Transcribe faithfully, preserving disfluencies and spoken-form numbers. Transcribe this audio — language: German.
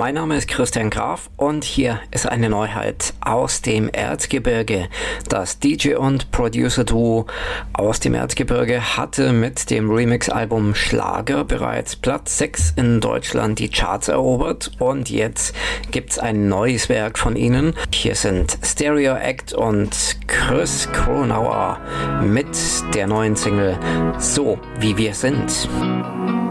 Mein Name ist Christian Graf und hier ist eine Neuheit aus dem Erzgebirge. Das D J und Producer-Duo aus dem Erzgebirge hatte mit dem Remix-Album Schlager bereits Platz sechs in Deutschland die Charts erobert und jetzt gibt's ein neues Werk von ihnen. Hier sind Stereo Act und Chris Kronauer mit der neuen Single So wie wir sind.